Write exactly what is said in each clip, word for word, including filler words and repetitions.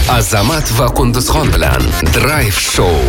Azamat va Qunduzxon bilan Drive Show.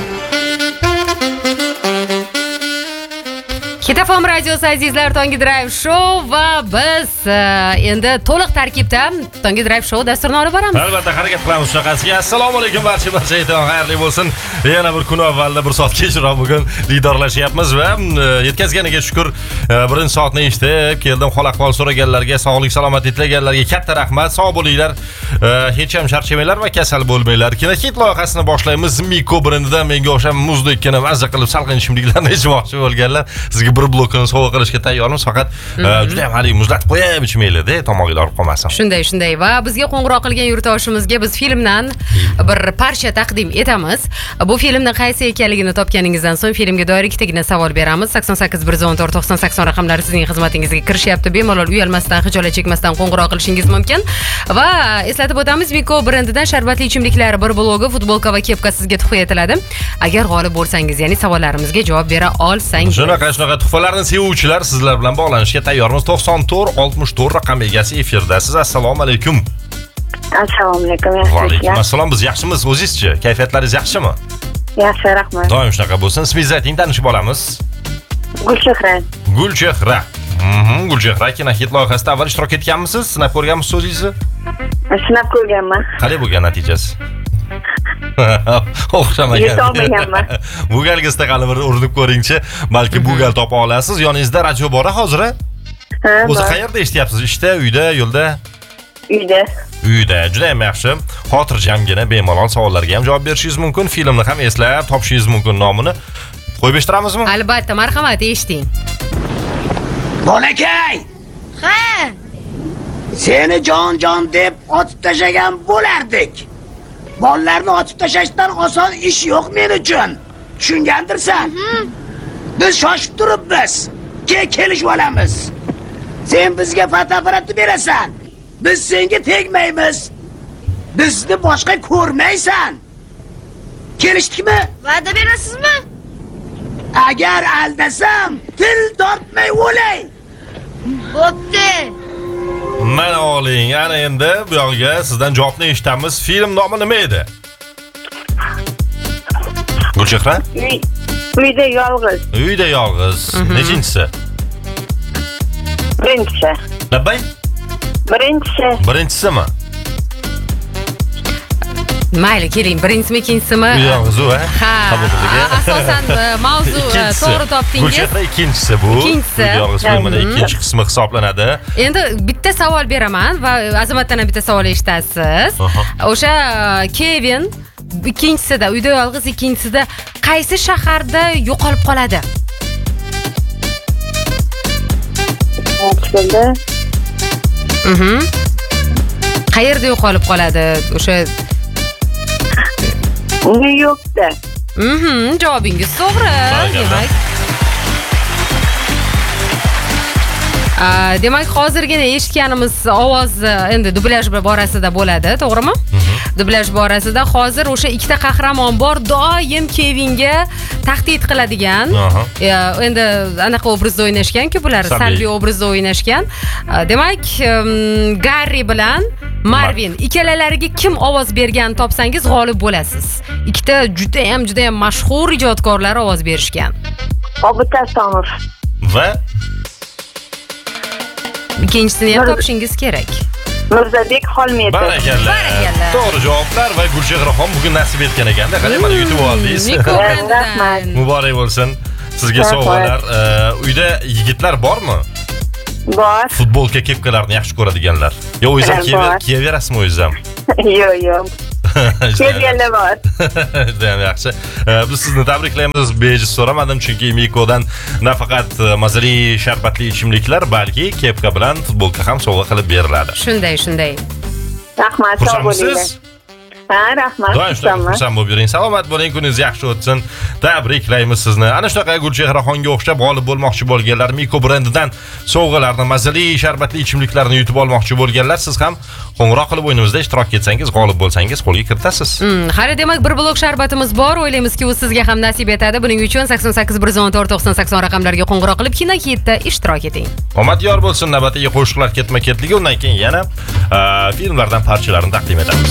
Kitafon radiosi azizlar, Tongi Drive Show va biz endi to'liq tarkibda Tongi Drive Show dasturini olib boramiz. Albatta, harakat qilamiz shunaqasiga. Assalomu alaykum barcha barcha aytgan xayrli bo'lsin. Yana bir kun avvalda bir soat kechroq bugun diydorlashyapmiz va yetkazganiga shukr. Birinchi soatni eshitib keldim. Hol ahvol so'raganlarga, sog'lik salomatlik tilaganlarga katta rahmat. Sog' bo'linglar. Hech ham charchamanglar va kasal bo'lmanglar. Kinokit loyihasini boshlaymiz. Miko brendidan menga o'xshab muzdek-kana mazza qilib salqin ichimliklarni ichmoqchi bo'lganlar. Sizga bir blokini sovg'a qilishga tayyormiz, faqat juda ham hali muzlatib qo'yib ichmaylik-da, tomog'inglar og'rib qolmasin. Shunday, shunday va bizga qo'ng'iroq qilgan yurtdoshimizga biz filmdan bir parcha taqdim etamiz. Bu filmning qaysi ekanligini topganingizdan so'ng filmga doir ikkitagina savol beramiz. sakson sakkiz bir yuz o'n to'rt to'qson sakson raqamlari sizning xizmatingizga kirishyapti. Bemalol uyalmasdan, xijolat chekmasdan qo'ng'iroq qilishingiz mumkin. Va eslatib o'tamiz, Miko brendidan sharbatli ichimliklar bir blogi, futbolka va kepka sizga tuhfa etiladi. Agar g'olib bo'lsangiz, ya'ni savollarimizga javob bera olsangiz. Shunaqa shunaqa tuhfalarni sevuvchilar sizlar bilan bog'lanishga tayyormiz. to'qson to'rt oltmish to'rt raqam egasi efirda. Siz assalomu alaykum. Assalomu alaykum. Va alaykum assalom. Biz yaxshimiz, o'zingizchi? Kayfiyatlaringiz yaxshimi? Yaxshi, rahmat. Doim shunaqa bo'lsin. Ismingizni ayting, tanishib olamiz. Gulchehra. Gulchehra. Mhm, Gulchehra kinokit loyihasida avval ishtirok etganmisiz? Sinab ko'rganmisiz o'zingizni? Sinab ko'rganman. Qanday bo'lgan natijasi? O'xshamagan. Yetolmaganman. Bu galgizda qani bir urinib ko'ringchi, balki bu gal topa olasiz. Yoningizda radio bor hozir? Ha, o'zi qayerda eshityapsiz? Ishda, uyda, yo'lda? Uyda. Uyda. Juda ham yaxshi. Xotirjamgina, bemalol savollarga ham javob berishingiz mumkin. Filmni ham eslab topishingiz mumkin nomini. Qo'yib eshittiramizmi? Albatta, marhamat, eshiting. Bolakay! Ha! Seni jon-jon deb otib tashagan bo'lardik. Bollarni otib tashashdan oson ish yo'q men uchun. Tushungandirsan? Biz shoshib turibmiz. Ke kelishib olamiz. Sen bizga fotoapparatni berasan. Biz senga tegmaymiz. Bizni boshqa ko'rmaysan. Kelishdikmi? Va'da berasizmi? Agar aldasam, til tortmay o'lay. Bo'pti. Mana oling, ana endi bu yoqqa sizdan javobni eshitamiz. Film nomi nima edi? Gulchehra? Uyda yolg'iz. Uyda yolg'iz. Nechinchisi? Birinchisi. Nabay? Birinchisi. Birinchisimi? Mayli, keling, birinchisimi, ikkinchisimi? Yolg'iz u, ha? Asosan mavzu to'g'ri topdingiz. Gulchehra ikkinchisi bu. Ikkinchisi. Yolg'iz filmining ikkinchi qismi hisoblanadi. Endi bitta savol beraman va Azamatdan ham bitta savol eshitasiz. O'sha Kevin ikkinchisida, uyda yolg'iz ikkinchisida qaysi shaharda yo'qolib qoladi? Moskvada. Mhm. Qayerda yo'qolib qoladi? O'sha Nyu-Yorkda. Mhm, javobingiz to'g'ri. Demak, demak hozirgina eshitganimiz ovoz endi dublyaj borasida bo'ladi, to'g'rimi? Dublyaj borasida hozir o'sha ikkita qahramon bor, doim Kevinga tahdid qiladigan. Endi anaqa obrazda o'ynashgan-ku bular, salbiy obrazda o'ynashgan. Demak, Garri bilan Marvin ikkalalariga kim ovoz bergan topsangiz g'olib bo'lasiz. Ikkita juda ham juda ham mashhur ijodkorlar ovoz berishgan. Obid Asomov. Va ikkinchisini ham topishingiz kerak. Mirzabek Xolmetov. Barakalla. To'g'ri javoblar va Gulchehraxon bugun nasib etgan ekanda. Qani mana yutib oldingiz. Rahmat. Muborak bo'lsin. Sizga sovg'alar. Uyda yigitlar bormi? Bor. Futbolka kepkalarni yaxshi ko'radiganlar. Yo, o'zingiz ham kiyaverasizmi o'zingiz ham? Yo'q, yo'q. Kelganlar bor. Juda ham yaxshi. Biz sizni tabriklaymiz. Bejiz so'ramadim, chunki Mikodan nafaqat mazali sharbatli ichimliklar, balki kepka bilan futbolka ham sovg'a qilib beriladi. Shunday, shunday. Rahmat, sog' bo'linglar. Ha, rahmat. Xursand bo'lib yuring. Salomat bo'ling, kuningiz yaxshi o'tsin. Tabriklaymiz sizni. Ana shunaqa Gulchehraxonga o'xshab g'olib bo'lmoqchi bo'lganlar, Miko brendidan sovg'alarni, mazali sharbatli ichimliklarni yutib olmoqchi bo'lganlar, siz ham qo'ng'iroq qilib o'yinimizda ishtirok etsangiz, g'olib bo'lsangiz qo'lga kiritasiz. Hali demak bir blok sharbatimiz bor, o'ylaymizki u sizga ham nasib etadi. Buning uchun sakson sakkiz bir yuz o'n to'rt to'qson sakson raqamlariga qo'ng'iroq qilib Kinokitda ishtirok eting. Omad yor bo'lsin. Navbatdagi qo'shiqlar ketma-ketligi, undan keyin yana filmlardan parchalarni taqdim etamiz.